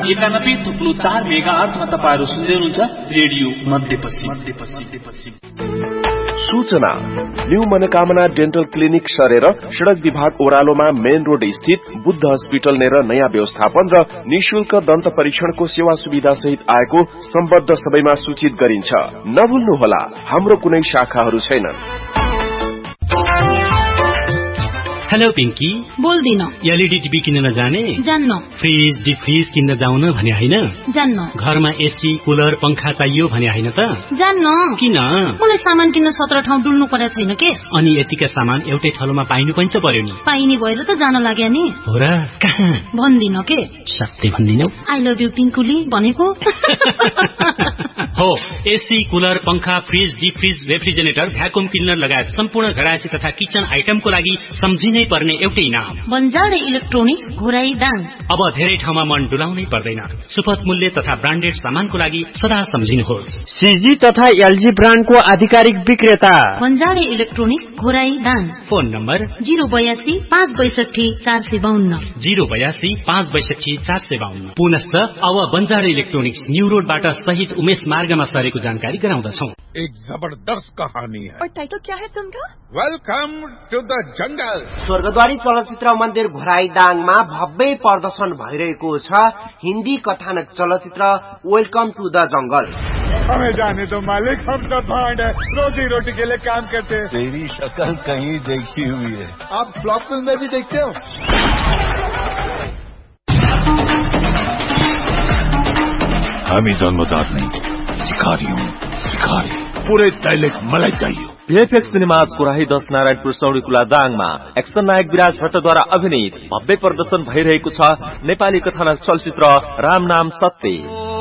91.4 मेगाहर्जमा तपाईहरु सुन्दै हुनुहुन्छ रेडियो मध्यपश्चिम। सूचना न्यू मनोकामना डेन्टल क्लिनिक सरेर सड़क विभाग ओह्रालोमा मेन रोड स्थित बुद्ध हस्पिटल नेर नयाँ व्यवस्थापन र निशुल्क दन्त परीक्षणको सेवा सुविधा सहित आएको सम्बद्ध सबैमा सूचित गरिन्छ। नभुल्नुहोला, हाम्रो कुनै शाखाहरू छैनन्। हेलो पिंकी, बोल्दिन। एलईडी टिभी किन्न जाने? जान्न। फ्रिज डिफ्रिज किन्न जाउन भने हैन? जान्न। घरमा एसी कुलर पंखा चाहियो भने हैन त? जान्न। किन? मलाई सामान किन्न 17 ठाउँ डुल्नु परेको छैन के? अनि यतिका सामान एउटै ठाउँमा पाइनु पनि त पर्यो नि। पाइने भएर त जान लाग्या नि। हो र? कहाँ? भन्दिन के। सत्य भन्दिनौ? आई लभ यु पिंकुली भनेको। हो, एसी कुलर पंखा फ्रिज डिफ्रिज रेफ्रिजरेटर भ्याकुम क्लिनर लगायत सम्पूर्ण घरायसी तथा किचन आइटमको लागि सम्झिनै पर्ने एउटै नाम बन्जारे इलेक्ट्रोनिक घोराई दाङ। अब धेरै ठाउँमा मन डुलाउनै पर्दैन। सुपथ मूल्य तथा ब्रान्डेड सामानको लागि सदा सम्झिनुहोस्। सीजी तथा एलजी ब्रान्डको आधिकारिक विक्रेता बन्जारे electronic Ghorahi Dang. Phone number 082 562 452 082 562 452। पुनश्च अब बन्जारे इलेक्ट्रोनिक्स न्यू रोडबाट सहित उमेश मार्गमा सरेको जानकारी गराउँदछौ। एक जबरदस्त कहानी है। और टाइटल क्या है फिल्म का? Welcome two the jungle. Swargadwari चलचित्र मन्दिर घोराई दाङमा भव्य प्रदर्शन भइरहेको छ हिन्दी कथानक चलचित्र वेलकम टू द जंगल। हमें जाने दो मालिक, हम तो भांड है, रोजी रोटी के लिए काम करते हैं। तेरी शक्ल कहीं देखी हुई है। आप ब्लॉक फिल्म में भी देखते हो? हम ही जन्मदार नहीं, शिकारी हूँ, शिकारी। पूरे दैलेख मलाई चाहिए। VFX cinemas Korahi 10 Narayanpur सौडीकुला दाङमा action नायक विराज भट्टद्वारा अभिनीत भव्य प्रदर्शन भइरहेको छ नेपाली कथानक चलचित्र राम नाम सत्य।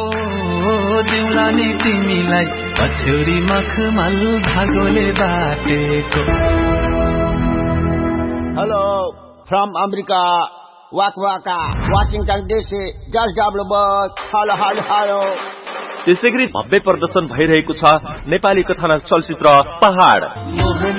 Hello from America वाकवाका Washington DC just W bus. Hello hello hello. त्यसैगरी भव्य प्रदर्शन भइरहेको छ नेपाली कथानक चलचित्र पहाड।